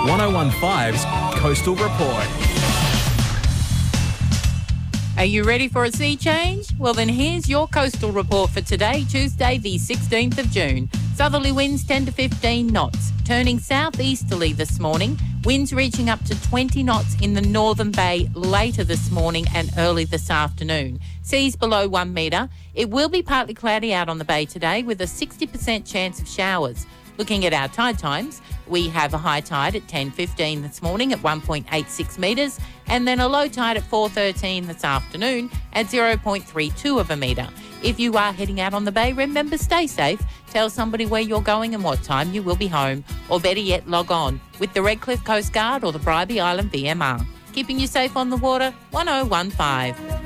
1015's Coastal Report. Are you ready for a sea change? Well, then here's your coastal report for today, Tuesday, the 16th of June. Southerly winds 10 to 15 knots, turning southeasterly this morning. Winds reaching up to 20 knots in the Northern Bay later this morning and early this afternoon. Seas below 1 metre. It will be partly cloudy out on the bay today with a 60% chance of showers. Looking at our tide times, we have a high tide at 10:15 this morning at 1.86 metres and then a low tide at 4:13 this afternoon at 0.32 of a metre. If you are heading out on the bay, remember, stay safe. Tell somebody where you're going and what time you will be home. Or better yet, log on with the Redcliffe Coast Guard or the Bribie Island VMR. Keeping you safe on the water, 1015.